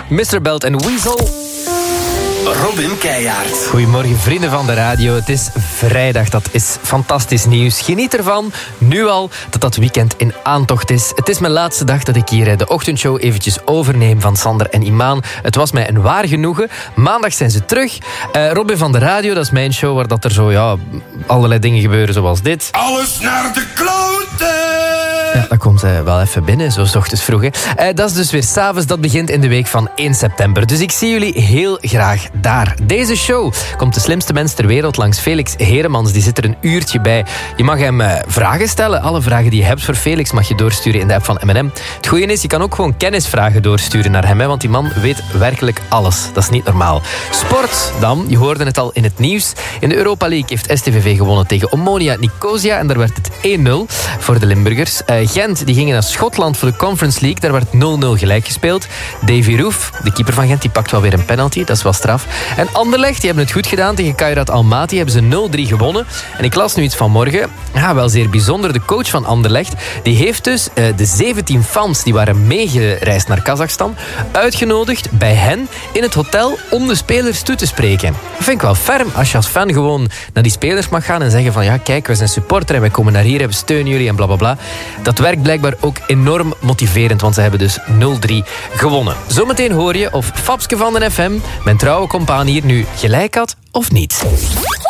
Mr. Belt en Weasel. Robin Keijaard. Goedemorgen vrienden van de radio. Het is vrijdag, dat is fantastisch nieuws. Geniet ervan, nu al, dat dat weekend in aantocht is. Het is mijn laatste dag dat ik hier de ochtendshow eventjes overneem van Sander en Imaan. Het was mij een waar genoegen. Maandag zijn ze terug. Robin van de radio, dat is mijn show waar dat er zo allerlei dingen gebeuren zoals dit. Alles naar de kloten! Ja, dat komt wel even binnen, zo 's ochtends vroeg. Hè. Dat is dus weer 's avonds, dat begint in de week van 1 september. Dus ik zie jullie heel graag daar. Deze show komt de slimste mens ter wereld langs Felix Heremans. Die zit er een uurtje bij. Je mag hem vragen stellen. Alle vragen die je hebt voor Felix mag je doorsturen in de app van M&M. Het goede is, je kan ook gewoon kennisvragen doorsturen naar hem. Hè, want die man weet werkelijk alles. Dat is niet normaal. Sport dan, je hoorde het al in het nieuws. In de Europa League heeft STVV gewonnen tegen Omonia Nicosia. En daar werd het 1-0 voor de Limburgers. Gent die gingen naar Schotland voor de Conference League. Daar werd 0-0 gelijk gespeeld. Davy Roef, de keeper van Gent, die pakt wel weer een penalty. Dat is wel straf. En Anderlecht, die hebben het goed gedaan tegen Kairat Almaty. Hebben ze 0-3 gewonnen. En ik las nu iets vanmorgen. Ja, wel zeer bijzonder. De coach van Anderlecht, die heeft dus de 17 fans die waren meegereisd naar Kazachstan uitgenodigd bij hen in het hotel om de spelers toe te spreken. Dat vind ik wel ferm als je als fan gewoon naar die spelers mag gaan en zeggen van ja, kijk, we zijn supporter en wij komen naar hier en we steunen jullie en blablabla. Bla, bla. Dat werkt blijkbaar ook enorm motiverend, want ze hebben dus 0-3 gewonnen. Zometeen hoor je of Fabske van den FM, mijn trouwe compaan hier, nu gelijk had of niet.